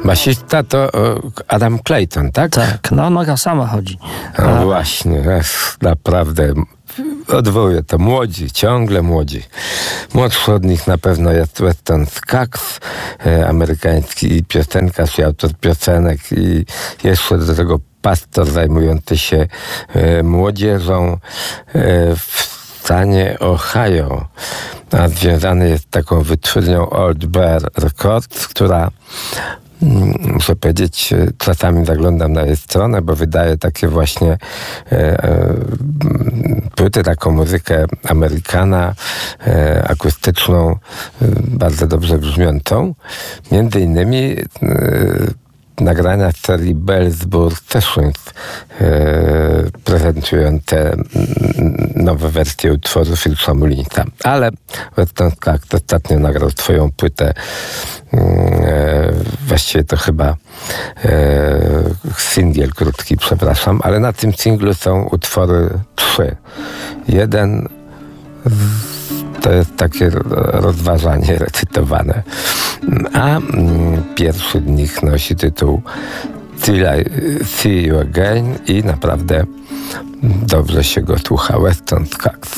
Basista to Adam Clayton, tak? Tak, no noga sama chodzi. No właśnie, naprawdę odwołuję to. Młodzi, ciągle młodzi. Młodszy od nich na pewno jest Weston Skaggs, amerykański piosenkarz i autor piosenek, i jeszcze do tego pastor zajmujący się młodzieżą w stanie Ohio, a związany jest z taką wytwórnią Old Bear Records, która, muszę powiedzieć, czasami zaglądam na jej stronę, bo wydaje takie właśnie płyty, taką muzykę Amerykana, akustyczną, bardzo dobrze brzmiącą. Między innymi nagrania z serii Bellsburg Sessions prezentujące nowe wersje utworu Phila Mullinsa. Ale Weston Skaggs ostatnio nagrał swoją płytę, właściwie to chyba singiel krótki, przepraszam, ale na tym singlu są utwory 3. Jeden to jest takie rozważanie recytowane, a pierwszy z nich nosi tytuł Till I See You Again i naprawdę dobrze się go słucha. Weston Skaggs.